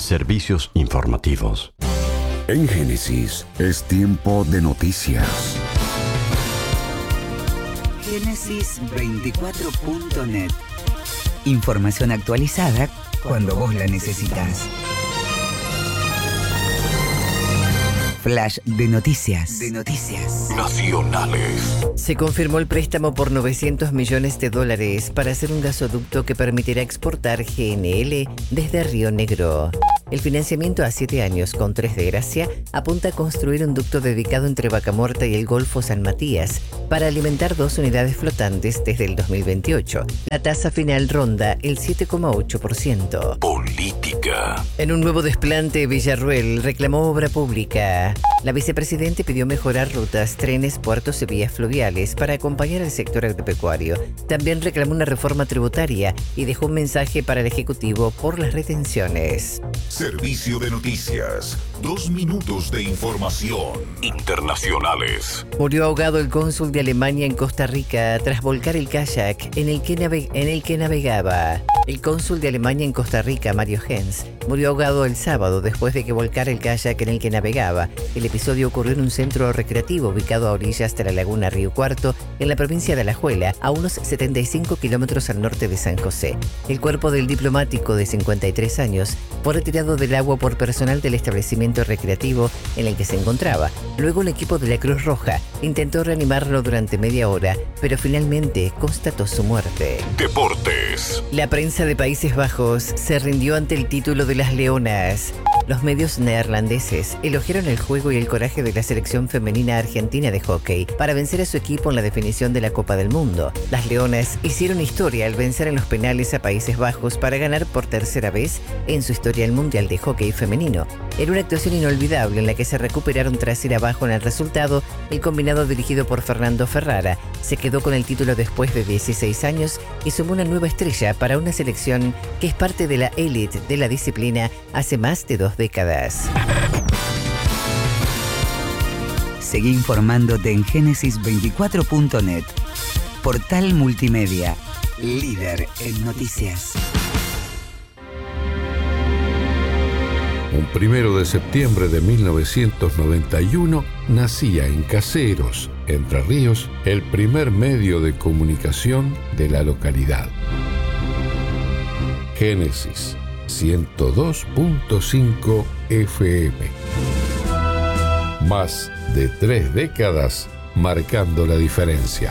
Servicios informativos. En Génesis es tiempo de noticias. Génesis24.net. Información actualizada cuando vos la necesitas. Flash de noticias. Nacionales. Se confirmó el préstamo por $900 millones para hacer un gasoducto que permitirá exportar GNL desde Río Negro. El financiamiento a 7 años con 3 de gracia apunta a construir un ducto dedicado entre Vaca Muerta y el Golfo San Matías para alimentar 2 unidades flotantes desde el 2028. La tasa final ronda el 7,8%. Política. En un nuevo desplante, Villarruel reclamó obra pública. La vicepresidente pidió mejorar rutas, trenes, puertos y vías fluviales para acompañar al sector agropecuario. También reclamó una reforma tributaria y dejó un mensaje para el Ejecutivo por las retenciones. Servicio de noticias. 2 minutos de información. Internacionales. Murió ahogado el cónsul de Alemania en Costa Rica tras volcar el kayak en el que navegaba. El cónsul de Alemania en Costa Rica, Mario Hens, murió ahogado el sábado después de que volcara el kayak en el que navegaba. El episodio ocurrió en un centro recreativo ubicado a orillas de la laguna Río Cuarto, en la provincia de Alajuela, a unos 75 kilómetros al norte de San José. El cuerpo del diplomático de 53 años fue retirado del agua por personal del establecimiento recreativo en el que se encontraba. Luego el equipo de la Cruz Roja intentó reanimarlo durante media hora, pero finalmente constató su muerte. Deportes. La prensa de Países Bajos se rindió ante el título de las Leonas. Los medios neerlandeses elogiaron el juego y el coraje de la selección femenina argentina de hockey para vencer a su equipo en la definición de la Copa del Mundo. Las Leonas hicieron historia al vencer en los penales a Países Bajos para ganar por tercera vez en su historia el Mundial de Hockey femenino. Era una actuación inolvidable en la que se recuperaron tras ir abajo en el resultado. El combinado dirigido por Fernando Ferrara se quedó con el título después de 16 años y sumó una nueva estrella para una selección que es parte de la élite de la disciplina hace más de 2 décadas. Seguí informándote en Génesis24.net. Portal multimedia, líder en noticias. Un 1 de septiembre de 1991 nacía en Caseros, Entre Ríos, el primer medio de comunicación de la localidad. Génesis 102.5 FM. Más de 3 décadas marcando la diferencia.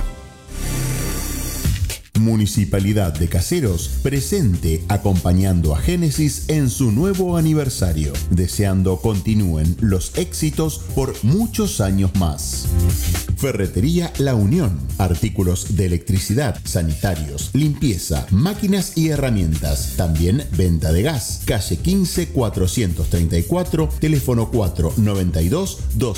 Municipalidad de Caseros, presente acompañando a Génesis en su nuevo aniversario, deseando continúen los éxitos por muchos años más. Ferretería La Unión, artículos de electricidad, sanitarios, limpieza, máquinas y herramientas. También venta de gas. Calle 15 434, teléfono 492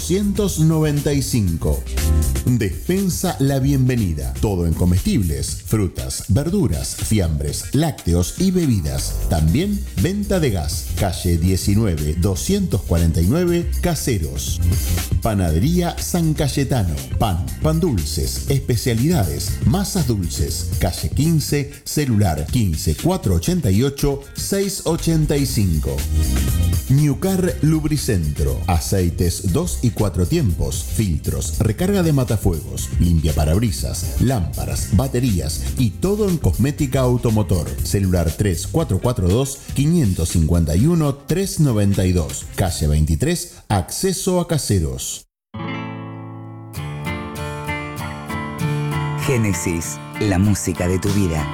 295. Despensa La Bienvenida, todo en comestibles, frutas, verduras, fiambres, lácteos y bebidas. También venta de gas. Calle 19 249, Caseros. Panadería San Cayetano. Pan dulces, especialidades, masas dulces. Calle 15, celular 15 488 685. Newcar Lubricentro. Aceites 2 y 4 tiempos, filtros, recarga de matafuegos, limpia parabrisas, lámparas, baterías y todo en cosmética automotor. Celular 3442 551 392. Calle 23, acceso a Caseros. Génesis, la música de tu vida.